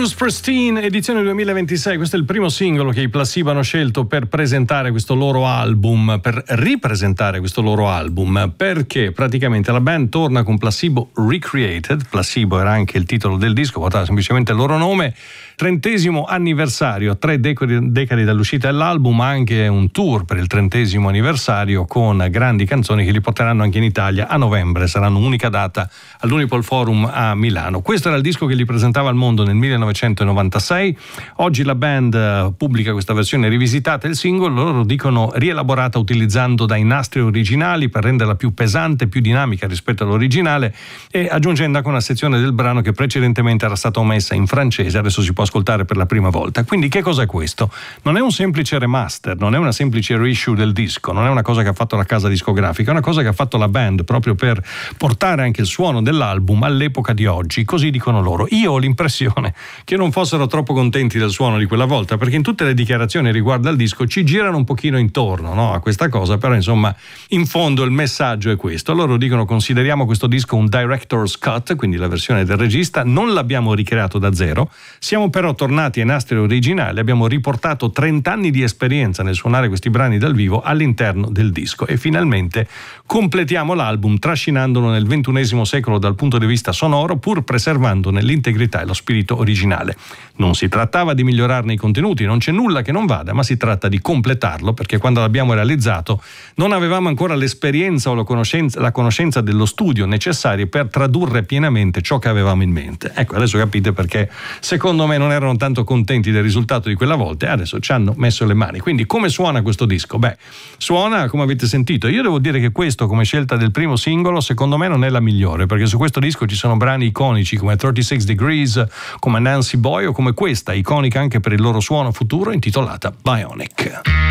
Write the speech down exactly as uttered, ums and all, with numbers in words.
Bruce Springsteen, edizione duemilaventisei. Questo è il primo singolo che i Placebo hanno scelto per presentare questo loro album, per ripresentare questo loro album, perché praticamente la band torna con Placebo Recreated. Placebo era anche il titolo del disco, portava semplicemente il loro nome. Trentesimo anniversario, a tre decadi, decadi dall'uscita dell'album, anche un tour per il trentesimo anniversario con grandi canzoni che li porteranno anche in Italia a novembre. Saranno unica data all'Unipol Forum a Milano. Questo era il disco che li presentava al mondo nel millenovecentonovantasei. Oggi la band pubblica questa versione rivisitata, il singolo, loro dicono rielaborata utilizzando dai nastri originali per renderla più pesante, più dinamica rispetto all'originale, e aggiungendo anche una sezione del brano che precedentemente era stata omessa in francese, adesso si può ascoltare per la prima volta. Quindi che cos'è questo? Non è un semplice remaster, non è una semplice reissue del disco, non è una cosa che ha fatto la casa discografica, è una cosa che ha fatto la band proprio per portare anche il suono dell'album all'epoca di oggi, così dicono loro. Io ho l'impressione che non fossero troppo contenti del suono di quella volta, perché in tutte le dichiarazioni riguardo al disco ci girano un pochino intorno, no, a questa cosa, però insomma in fondo il messaggio è questo. Loro dicono: consideriamo questo disco un director's cut, quindi la versione del regista, non l'abbiamo ricreato da zero, siamo però tornati ai nastri originali, abbiamo riportato trenta anni di esperienza nel suonare questi brani dal vivo all'interno del disco e finalmente completiamo l'album trascinandolo nel ventunesimo secolo dal punto di vista sonoro, pur preservandone l'integrità e lo spirito originale. Non si trattava di migliorarne i contenuti, non c'è nulla che non vada, ma si tratta di completarlo, perché quando l'abbiamo realizzato non avevamo ancora l'esperienza o la conoscenza, la conoscenza dello studio necessarie per tradurre pienamente ciò che avevamo in mente. Ecco, adesso capite perché secondo me non erano tanto contenti del risultato di quella volta e adesso ci hanno messo le mani. Quindi come suona questo disco? Beh, suona come avete sentito. Io devo dire che questo, come scelta del primo singolo, secondo me non è la migliore, perché su questo disco ci sono brani iconici come trentasei Degrees, come Nancy Boy o come questa, iconica anche per il loro suono futuro, intitolata Bionic.